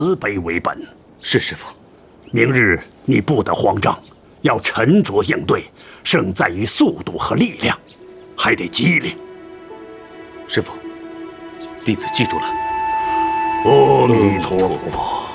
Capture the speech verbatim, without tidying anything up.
慈悲为本。 是师傅。 明日你不得慌张，要沉着应对，胜在于速度和力量，还得机灵。 师傅，弟子记住了。 阿弥陀佛。